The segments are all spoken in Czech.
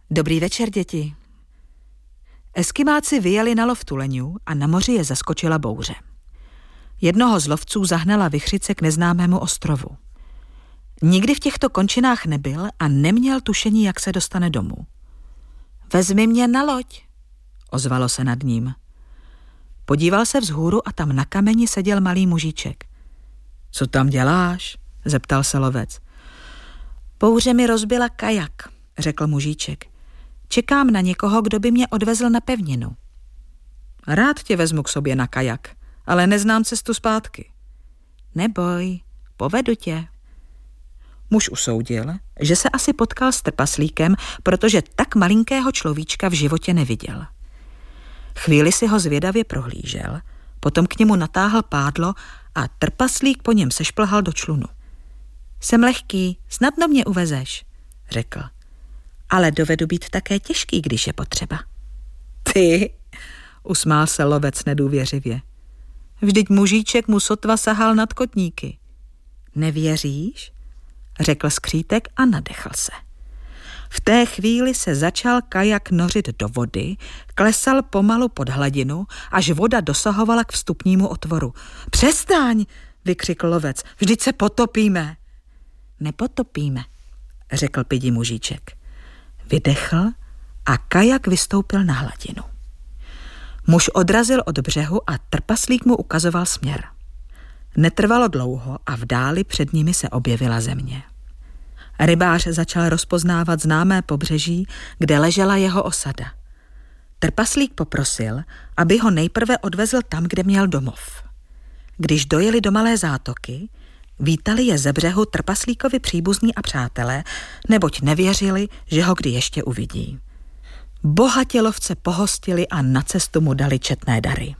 Dobrý večer, děti. Eskimáci vyjeli na lov tuleňů a na moři je zaskočila bouře. Jednoho z lovců zahnala vichřice k neznámému ostrovu. Nikdy v těchto končinách nebyl a neměl tušení, jak se dostane domů. Vezmi mě na loď, ozvalo se nad ním. Podíval se vzhůru a tam na kameni seděl malý mužíček. Co tam děláš? Zeptal se lovec. Bouře mi rozbila kajak, řekl mužíček. Čekám na někoho, kdo by mě odvezl na pevninu. Rád tě vezmu k sobě na kajak, ale neznám cestu zpátky. Neboj, povedu tě. Muž usoudil, že se asi potkal s trpaslíkem, protože tak malinkého človíčka v životě neviděl. Chvíli si ho zvědavě prohlížel, potom k němu natáhl pádlo a trpaslík po něm sešplhal do člunu. Jsem lehký, snadno mě uvezeš, řekl. Ale dovedu být také těžký, když je potřeba. Ty, usmál se lovec nedůvěřivě. Vždyť mužíček mu sotva sahal nad kotníky. Nevěříš? Řekl skřítek a nadechl se. V té chvíli se začal kajak nořit do vody, klesal pomalu pod hladinu, až voda dosahovala k vstupnímu otvoru. Přestaň, vykřikl lovec, vždyť se potopíme. Nepotopíme, řekl pidi mužíček. Vydechl a kajak vystoupil na hladinu. Muž odrazil od břehu a trpaslík mu ukazoval směr. Netrvalo dlouho a v dáli před nimi se objevila země. Rybář začal rozpoznávat známé pobřeží, kde ležela jeho osada. Trpaslík poprosil, aby ho nejprve odvezl tam, kde měl domov. Když dojeli do malé zátoky, vítali je ze břehu trpaslíkovi příbuzní a přátelé, neboť nevěřili, že ho kdy ještě uvidí. Bohatě lovce pohostili a na cestu mu dali četné dary.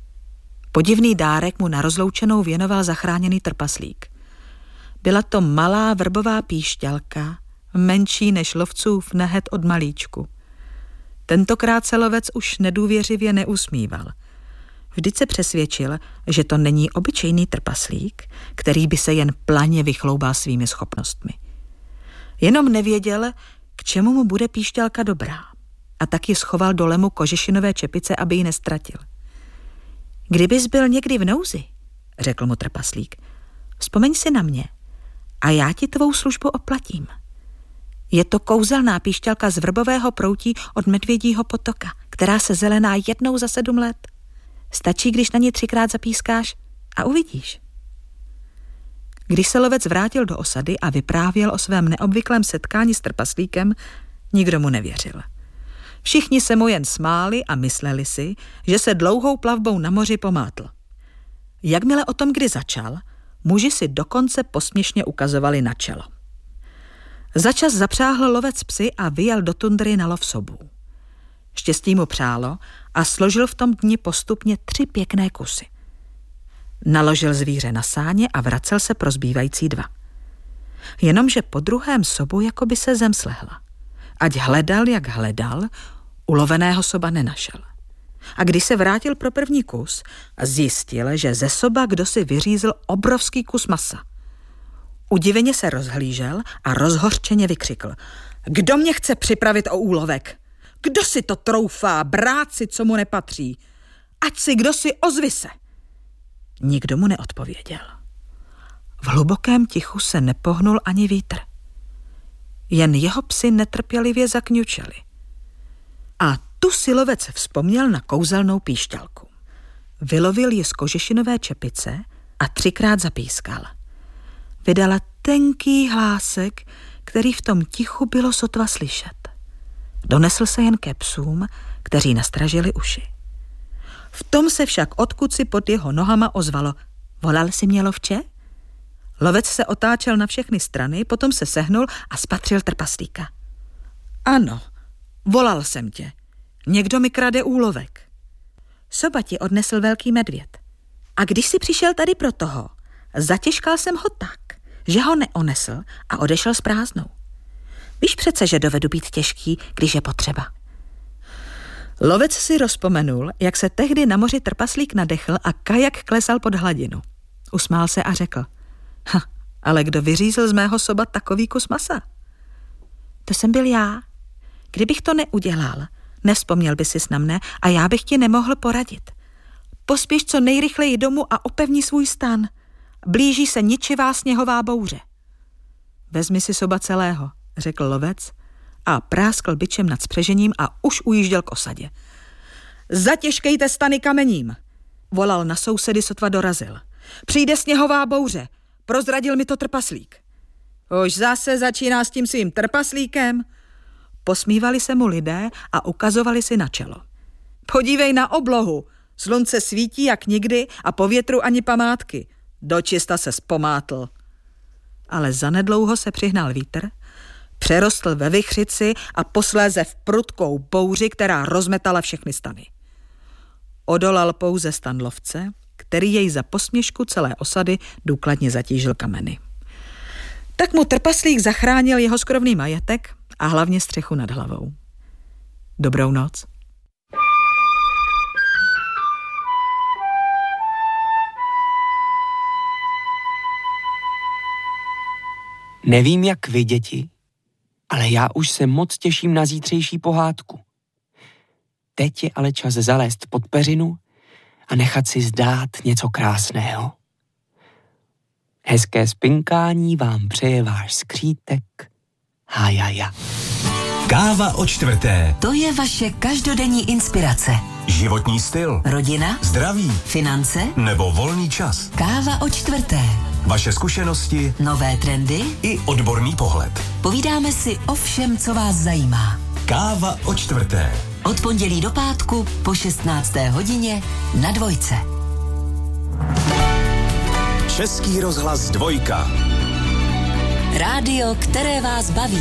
Podivný dárek mu na rozloučenou věnoval zachráněný trpaslík. Byla to malá vrbová píšťalka, menší než lovcův nehet od malíčku. Tentokrát se lovec už nedůvěřivě neusmíval. Vždyť se přesvědčil, že to není obyčejný trpaslík, který by se jen planě vychloubal svými schopnostmi. Jenom nevěděl, k čemu mu bude píšťalka dobrá, a tak ji schoval do lemu kožešinové čepice, aby ji nestratil. Kdybys byl někdy v nouzi, řekl mu trpaslík, vzpomeň si na mě a já ti tvou službu oplatím. Je to kouzelná píšťalka z vrbového proutí od Medvědího potoka, která se zelená jednou za 7 let. Stačí, když na ně 3krát zapískáš a uvidíš. Když se lovec vrátil do osady a vyprávěl o svém neobvyklém setkání s trpaslíkem, nikdo mu nevěřil. Všichni se mu jen smáli a mysleli si, že se dlouhou plavbou na moři pomátl. Jakmile o tom kdy začal, muži si dokonce posměšně ukazovali na čelo. Začas zapřáhl lovec psy a vyjel do tundry na lov sobů. Štěstí mu přálo a složil v tom dni postupně 3 pěkné kusy. Naložil zvíře na sáně a vracel se pro zbývající 2. Jenomže po druhém sobu jako by se zem slehla. Ať hledal, jak hledal, uloveného soba nenašel. A když se vrátil pro první kus, zjistil, že ze soba kdosi vyřízl obrovský kus masa. Udiveně se rozhlížel a rozhořčeně vykřikl. Kdo mě chce připravit o úlovek? Kdo si to troufá brát si, co mu nepatří? Ať si kdo si ozvi se. Nikdo mu neodpověděl. V hlubokém tichu se nepohnul ani vítr. Jen jeho psi netrpělivě zakňučeli. A tu si lovec vzpomněl na kouzelnou píšťalku. Vylovil ji z kožešinové čepice a 3krát zapískal. Vydala tenký hlásek, který v tom tichu bylo sotva slyšet. Donesl se jen ke psům, kteří nastražili uši. V tom se však odkud si pod jeho nohama ozvalo: Volal jsi mě, lovče? Lovec se otáčel na všechny strany, potom se sehnul a spatřil trpaslíka. Ano, volal jsem tě. Někdo mi krade úlovek. Soba ti odnesl velký medvěd. A když jsi přišel tady pro toho, zatěžkal jsem ho tak, že ho neonesl a odešel s prázdnou. Víš přece, že dovedu být těžký, když je potřeba. Lovec si rozpomenul, jak se tehdy na moři trpaslík nadechl a kajak klesal pod hladinu. Usmál se a řekl: ale kdo vyřízl z mého soba takový kus masa? To jsem byl já. Kdybych to neudělal, nevzpomněl by sis na mne a já bych ti nemohl poradit. Pospěš co nejrychleji domů a opevni svůj stan. Blíží se ničivá sněhová bouře. Vezmi si soba celého, řekl lovec a práskl bičem nad spřežením a už ujížděl k osadě. Zatěžkejte stany kamením, volal na sousedy, sotva dorazil. Přijde sněhová bouře, prozradil mi to trpaslík. Už zase začíná s tím svým trpaslíkem. Posmívali se mu lidé a ukazovali si na čelo. Podívej na oblohu, slunce svítí jak nikdy a po větru ani památky. Dočista se zpomátl. Ale zanedlouho se přihnal vítr, přerostl ve vichřici a posléze v prudkou bouři, která rozmetala všechny stany. Odolal pouze stan lovce, který jej za posměšku celé osady důkladně zatížil kameny. Tak mu trpaslík zachránil jeho skromný majetek a hlavně střechu nad hlavou. Dobrou noc. Nevím, jak vy, děti, ale já už se moc těším na zítřejší pohádku. Teď je ale čas zalézt pod peřinu a nechat si zdát něco krásného. Hezké spinkání vám přeje váš skřítek Hájaja. Káva o čtvrté. To je vaše každodenní inspirace. Životní styl. Rodina. Zdraví. Finance. Nebo volný čas. Káva o čtvrté. Vaše zkušenosti. Nové trendy. I odborný pohled. Povídáme si o všem, co vás zajímá. Káva o čtvrté. Od pondělí do pátku po 16. hodině na Dvojce. Český rozhlas Dvojka. Rádio, které vás baví.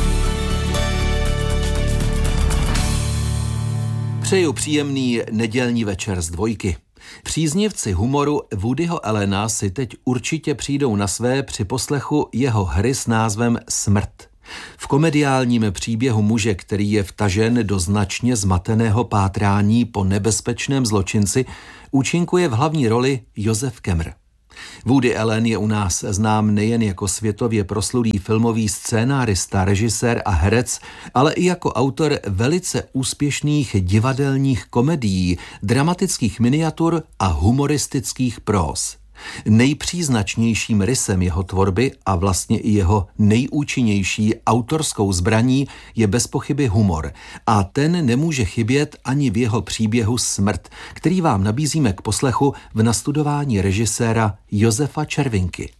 Přeju příjemný nedělní večer z Dvojky. Příznivci humoru Woodyho Allena si teď určitě přijdou na své při poslechu jeho hry s názvem Smrt. V komediálním příběhu muže, který je vtažen do značně zmateného pátrání po nebezpečném zločinci, účinkuje v hlavní roli Josef Kemr. Woody Allen je u nás znám nejen jako světově proslulý filmový scénárista, režisér a herec, ale i jako autor velice úspěšných divadelních komedií, dramatických miniatur a humoristických próz. Nejpříznačnějším rysem jeho tvorby a vlastně i jeho nejúčinnější autorskou zbraní je bezpochyby humor a ten nemůže chybět ani v jeho příběhu Smrt, který vám nabízíme k poslechu v nastudování režiséra Josefa Červinky.